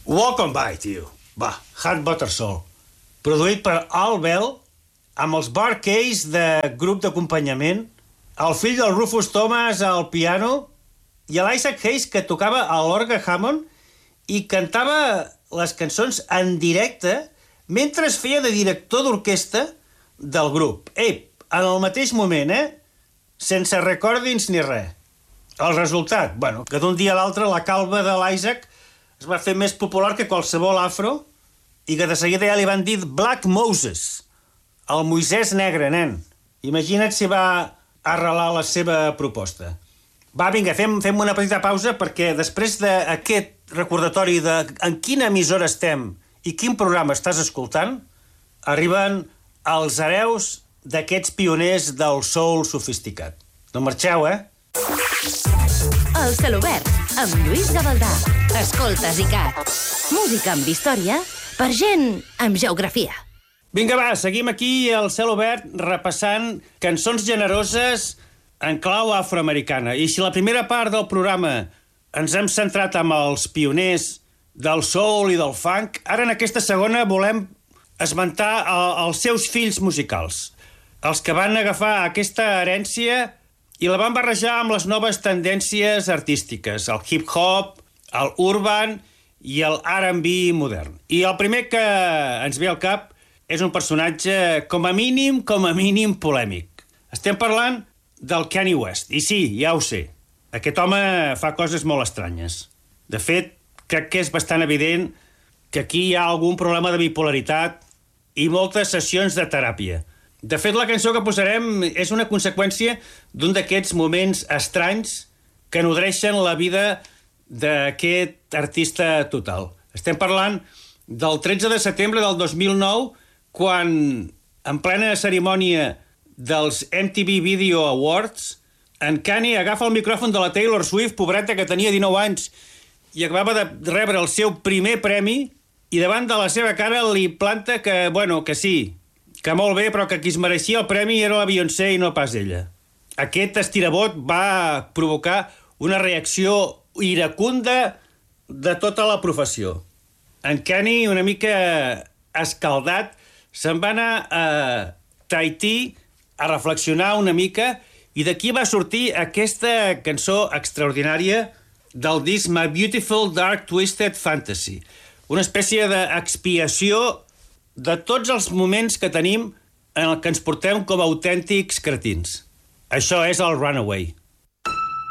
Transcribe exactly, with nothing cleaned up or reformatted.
Welcome By, tio. Va, Hot Butter Soul. Produït per Al Bell, amb els Bar Case de grup d'acompanyament, el fill del Rufus Thomas al piano i l'Isaac Hayes, que tocava a l'orgue Hammond i cantava les cançons en directe mentre es feia de director d'orquestra del grup. Ei, en el mateix moment, eh? Sense recordings ni res. El resultat, bueno, que d'un dia a l'altre la calva de l'Isaac es va fer més popular que qualsevol afro i que de seguida ja li van dir Black Moses, el Moisès negre, nen. Imagina't si va arrelar la seva proposta. Va, vinga, fem, fem una petita pausa perquè després d'aquest recordatori de en quina emissora estem i quin programa estàs escoltant, arriben els hereus d'aquests pioners del soul sofisticat. No marxeu, eh? El Celobert, amb Lluís Gavaldà. Escoltes i cat. Música amb història per gent amb geografia. Vinga, va, seguim aquí al Cel Obert repassant cançons generoses en clau afroamericana. I si la primera part del programa ens hem centrat amb els pioners del soul i del funk, ara en aquesta segona volem esmentar el, els seus fills musicals, els que van agafar aquesta herència i la van barrejar amb les noves tendències artístiques, el hip-hop, el urban i el R and B modern. I el primer que ens ve al cap és un personatge com a mínim, com a mínim polèmic. Estem parlant del Kanye West. I sí, ja ho sé, aquest home fa coses molt estranyes. De fet, crec que és bastant evident que aquí hi ha algun problema de bipolaritat i moltes sessions de teràpia. De fet, la cançó que posarem és una conseqüència d'un d'aquests moments estranys que nodreixen la vida d'aquest artista total. Estem parlant del tretze de setembre del dos mil nou, quan, en plena cerimònia dels M T V Video Awards, en Kanye agafa el micròfon de la Taylor Swift, pobreta, que tenia dinou anys, i acabava de rebre el seu primer premi, i davant de la seva cara li planta que, bueno, que sí, que molt bé, però que qui es mereixia el premi era la Beyoncé i no pas ella. Aquest estirabot va provocar una reacció iracunda de tota la professió. En Kanye, una mica escaldat, se'n va anar a Tahití a reflexionar una mica i d'aquí va sortir aquesta cançó extraordinària del disc My Beautiful Dark Twisted Fantasy. Una espècie d'expiació de tots els moments que tenim en el que ens portem com a autèntics cretins. Això és el Runaway.